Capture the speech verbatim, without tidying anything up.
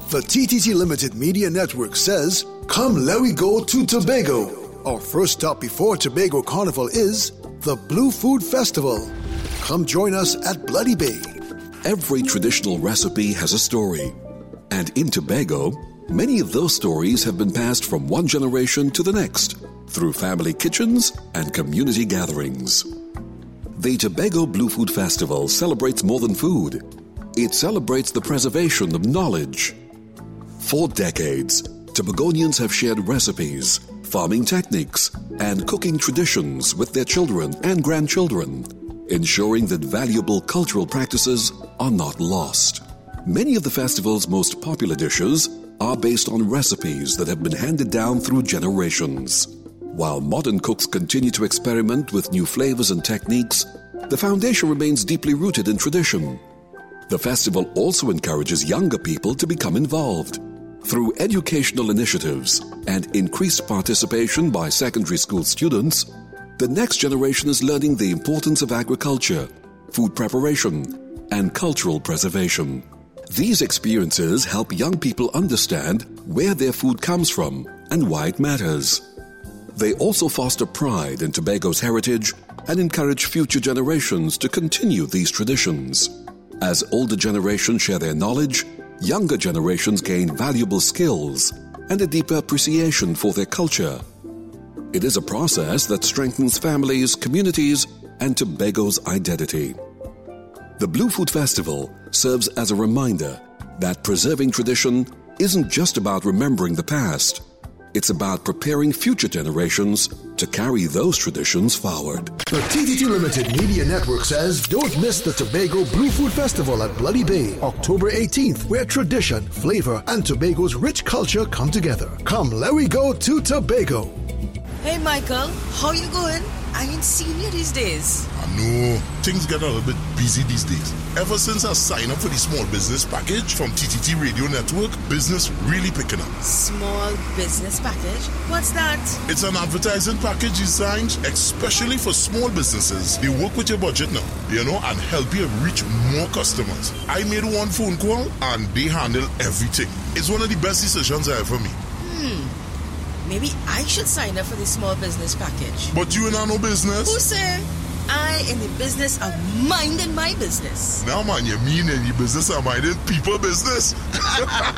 The T T T Limited Media Network says, come let we go to Tobago. Our first stop before Tobago Carnival is the Blue Food Festival. Come join us at Bloody Bay. Every traditional recipe has a story. And in Tobago, many of those stories have been passed from one generation to the next through family kitchens and community gatherings. The Tobago Blue Food Festival celebrates more than food. It celebrates the preservation of knowledge. For decades, Tobagonians have shared recipes, farming techniques, and cooking traditions with their children and grandchildren, ensuring that valuable cultural practices are not lost. Many of the festival's most popular dishes are based on recipes that have been handed down through generations. While modern cooks continue to experiment with new flavors and techniques, the foundation remains deeply rooted in tradition. The festival also encourages younger people to become involved. Through educational initiatives and increased participation by secondary school students, the next generation is learning the importance of agriculture, food preparation, and cultural preservation. These experiences help young people understand where their food comes from and why it matters. They also foster pride in Tobago's heritage and encourage future generations to continue these traditions. As older generations share their knowledge, younger generations gain valuable skills and a deeper appreciation for their culture. It is a process that strengthens families, communities, and Tobago's identity. The Blue Food Festival serves as a reminder that preserving tradition isn't just about remembering the past. It's about preparing future generations to carry those traditions forward. The T T T Limited Media Network says, don't miss the Tobago Blue Food Festival at Bloody Bay, October eighteenth, where tradition, flavor, and Tobago's rich culture come together. Come, let we go to Tobago. Hey, Michael, how you going? I ain't seen you these days. I know. Things get a little bit busy these days. Ever since I signed up for the small business package from T T T Radio Network, business really picking up. Small business package? What's that? It's an advertising package designed especially for small businesses. They work with your budget now, you know, and help you reach more customers. I made one phone call and they handle everything. It's one of the best decisions I ever made. Hmm. Maybe I should sign up for the small business package. But you ain't no business. Who say? I in the business of minding my business. Now, man, you mean in the business of minding people business?